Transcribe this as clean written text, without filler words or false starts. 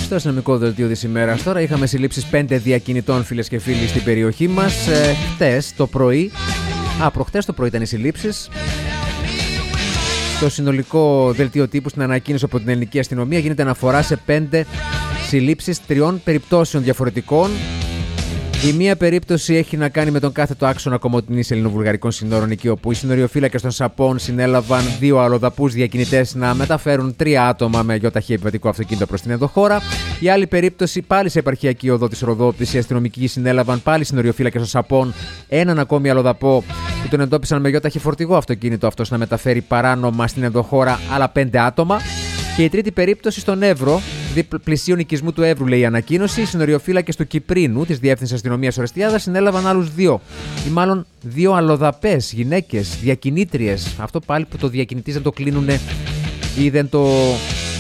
Στο αστυνομικό δελτίο της ημέρας τώρα είχαμε συλλήψεις 5 διακινητών, φίλες και φίλοι, στην περιοχή μας. Προχτές το πρωί ήταν οι συλλήψεις. Στο συνολικό δελτίο τύπου, στην ανακοίνωση από την ελληνική αστυνομία, γίνεται αναφορά σε 5 συλλήψεις 3 περιπτώσεων διαφορετικών. Η μία περίπτωση έχει να κάνει με τον κάθετο άξονα Κομοτηνής ελληνοβουλγαρικών συνόρων, εκεί όπου οι συνοριοφύλακες των ΣΑΠΟΝ συνέλαβαν 2 αλλοδαπούς διακινητές να μεταφέρουν 3 άτομα με γιοταχή επιβατικό αυτοκίνητο προς την ενδοχώρα. Η άλλη περίπτωση, πάλι σε επαρχιακή οδό της Ροδόπης, οι αστυνομικοί συνέλαβαν πάλι συνοριοφύλακες των ΣΑΠΟΝ έναν ακόμη αλλοδαπό που τον εντόπισαν με γιοταχή φορτηγό αυτοκίνητο αυτός να μεταφέρει παράνομα στην ενδοχώρα άλλα 5 άτομα. Και η τρίτη περίπτωση στον Εύρο, πλησίων οικισμού του Εύρου, λέει η ανακοίνωση, οι συνοριοφύλακες του Κυπρίνου, της Διεύθυνσης Αστυνομίας Ορεστιάδας, συνέλαβαν άλλους 2. Ή μάλλον 2 αλλοδαπές γυναίκες, διακινήτριες. Αυτό πάλι που το διακινητής δεν το κλείνουνε ή δεν το